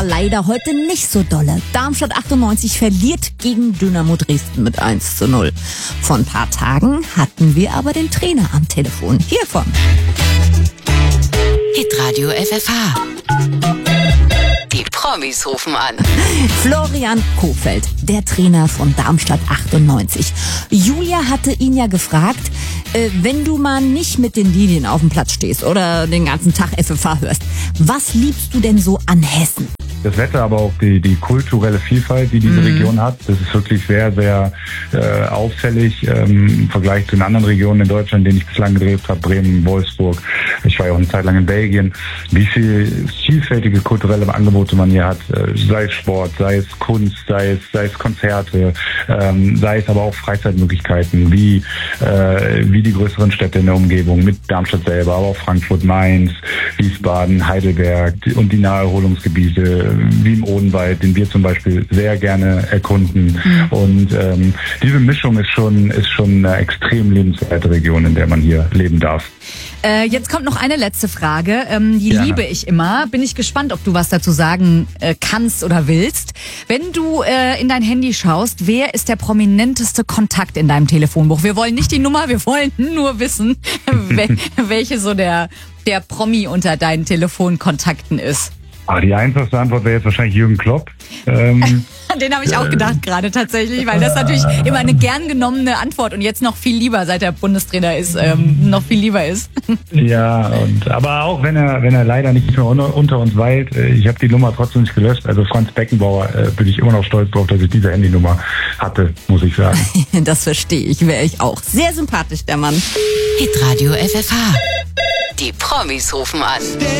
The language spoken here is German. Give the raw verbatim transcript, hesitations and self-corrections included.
Leider heute nicht so dolle. Darmstadt achtundneunzig verliert gegen Dynamo Dresden mit eins zu null. Vor ein paar Tagen hatten wir aber den Trainer am Telefon. Hiervon. Hitradio F F H. Die Promis rufen an. Florian Kohfeldt, der Trainer von Darmstadt achtundneunzig. Julia hatte ihn ja gefragt, äh, wenn du mal nicht mit den Linien auf dem Platz stehst oder den ganzen Tag F F H hörst, was liebst du denn so an Hessen? Das Wetter, aber auch die, die kulturelle Vielfalt, die diese mhm. Region hat, das ist wirklich sehr, sehr äh, auffällig ähm, im Vergleich zu den anderen Regionen in Deutschland, in denen ich bislang gedreht habe, Bremen, Wolfsburg. Ich war ja auch eine Zeit lang in Belgien. Wie viel vielfältige kulturelle Angebote man hier hat, äh, sei es Sport, sei es Kunst, sei es, sei es Konzerte, ähm, sei es aber auch Freizeitmöglichkeiten, wie, äh, wie die größeren Städte in der Umgebung, mit Darmstadt selber, aber auch Frankfurt, Mainz, Wiesbaden, Heidelberg und die Naherholungsgebiete, wie im Odenwald, den wir zum Beispiel sehr gerne erkunden. Mhm. Und ähm, diese Mischung ist schon, ist schon eine extrem lebenswerte Region, in der man hier leben darf. Äh, jetzt kommt noch eine letzte Frage. Ähm, die Gerne. liebe ich immer. Bin ich gespannt, ob du was dazu sagen äh, kannst oder willst. Wenn du äh, in dein Handy schaust, wer ist der prominenteste Kontakt in deinem Telefonbuch? Wir wollen nicht die Nummer, wir wollen nur wissen, wel- welche so der, der Promi unter deinen Telefonkontakten ist. Ah, die einfachste Antwort wäre jetzt wahrscheinlich Jürgen Klopp. Ähm, Den habe ich auch gedacht gerade tatsächlich, weil das natürlich immer eine gern genommene Antwort und jetzt noch viel lieber, seit er Bundestrainer ist, ähm, noch viel lieber ist. Ja, und aber auch wenn er wenn er leider nicht mehr unter, unter uns weilt, äh, ich habe die Nummer trotzdem nicht gelöscht. Also Franz Beckenbauer, äh, bin ich immer noch stolz drauf, dass ich diese Handynummer hatte, muss ich sagen. Das verstehe ich, wäre ich auch. Sehr sympathisch, der Mann. Hitradio F F H. Die Promis rufen an.